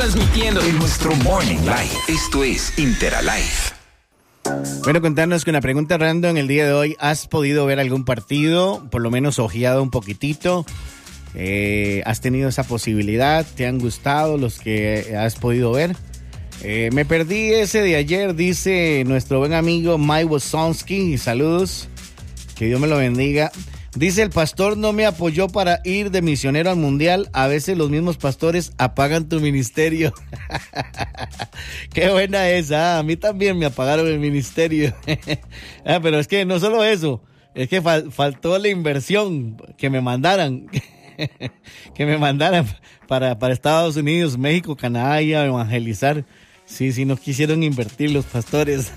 transmitiendo en nuestro Morning Live. Esto es Interalive. Bueno, contanos con una pregunta random el día de hoy. ¿Has podido ver algún partido? Por lo menos ojeado un poquitito. ¿Has tenido esa posibilidad? ¿Te han gustado los que has podido ver? Me perdí ese de ayer, dice nuestro buen amigo Mike Wosonsky. Saludos, que Dios me lo bendiga. Dice, el pastor no me apoyó para ir de misionero al mundial. A veces los mismos pastores apagan tu ministerio. Qué buena esa. A mí también me apagaron el ministerio. Pero es que no solo eso, es que faltó la inversión que me mandaran. Que me mandaran para Estados Unidos, México, Canadá y a evangelizar. Sí, no quisieron invertir los pastores.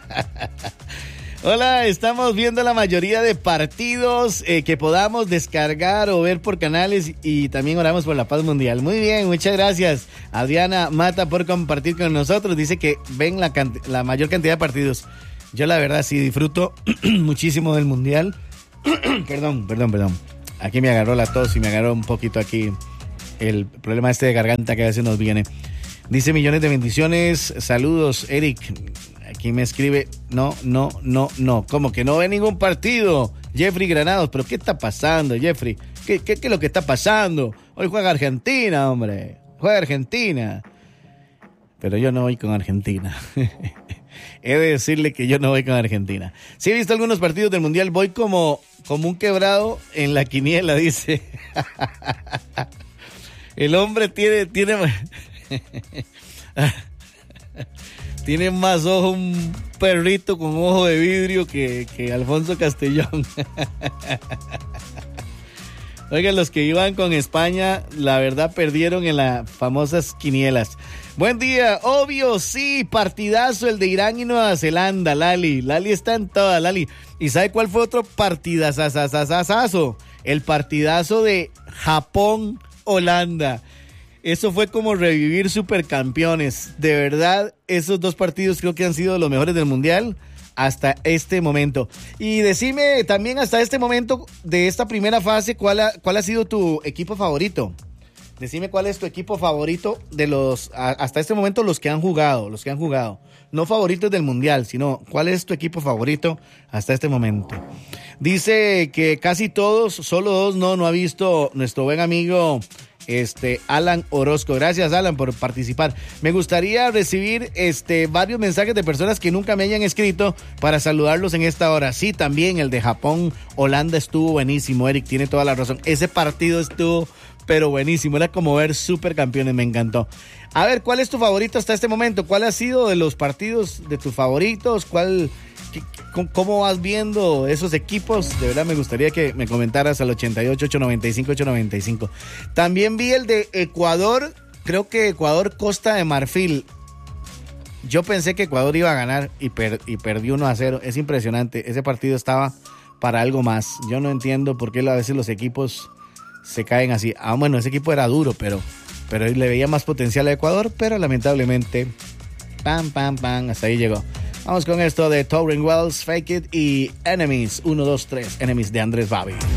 Hola, estamos viendo la mayoría de partidos que podamos descargar o ver por canales, y también oramos por la paz mundial. Muy bien, muchas gracias Adriana Mata por compartir con nosotros. Dice que ven la mayor cantidad de partidos. Yo la verdad sí disfruto muchísimo del mundial. Perdón. Aquí me agarró la tos y me agarró un poquito aquí el problema de garganta que a veces nos viene. Dice, millones de bendiciones, saludos Eric. Aquí me escribe, no, como que no ve ningún partido. Jeffrey Granados, pero ¿qué está pasando, Jeffrey? ¿Qué es lo que está pasando? Hoy juega Argentina, hombre, juega Argentina. Pero yo no voy con Argentina. He de decirle que yo no voy con Argentina. Sí he visto algunos partidos del Mundial, voy como un quebrado en la quiniela, dice. El hombre tiene más ojo un perrito con ojo de vidrio que Alfonso Castellón. Oigan, los que iban con España, la verdad perdieron en las famosas quinielas. Buen día, obvio, sí, partidazo el de Irán y Nueva Zelanda, Lali está en todas, Lali. ¿Y sabe cuál fue otro partidazazazazazo? El partidazo de Japón-Holanda. Eso fue como revivir supercampeones. De verdad, esos dos partidos creo que han sido los mejores del Mundial hasta este momento. Y decime también hasta este momento de esta primera fase, ¿cuál ha sido tu equipo favorito? Decime cuál es tu equipo favorito de los, hasta este momento, los que han jugado. No favoritos del Mundial, sino cuál es tu equipo favorito hasta este momento. Dice que casi todos, solo dos no ha visto nuestro buen amigo Alan Orozco. Gracias, Alan, por participar. Me gustaría recibir varios mensajes de personas que nunca me hayan escrito para saludarlos en esta hora. Sí, también el de Japón Holanda estuvo buenísimo. Eric tiene toda la razón. Ese partido estuvo pero buenísimo. Era como ver supercampeones, me encantó. A ver, ¿cuál es tu favorito hasta este momento? ¿Cuál ha sido de los partidos de tus favoritos? ¿Cómo vas viendo esos equipos? De verdad me gustaría que me comentaras al 88-895-895. También vi el de Ecuador, creo que Ecuador-Costa de Marfil. Yo pensé que Ecuador iba a ganar y perdió 1-0. Es impresionante, ese partido estaba para algo más. Yo no entiendo por qué a veces los equipos se caen así. Bueno, ese equipo era duro, pero le veía más potencial a Ecuador, pero lamentablemente, hasta ahí llegó. Vamos con esto de Tauren Wells, Fake It y Enemies, 1, 2, 3, Enemies de Andrés Babi.